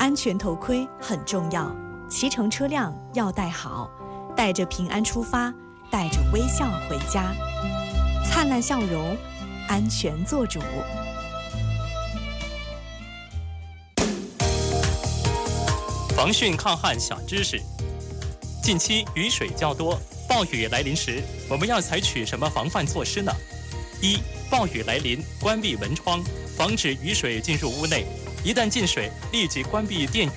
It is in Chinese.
安全头盔很重要，骑乘车辆要戴好，带着平安出发，带着微笑回家，灿烂笑容，安全做主。 防汛抗旱小知识：近期雨水较多，暴雨来临时，我们要采取什么防范措施呢？一、暴雨来临，关闭门窗，防止雨水进入屋内。一旦进水，立即关闭电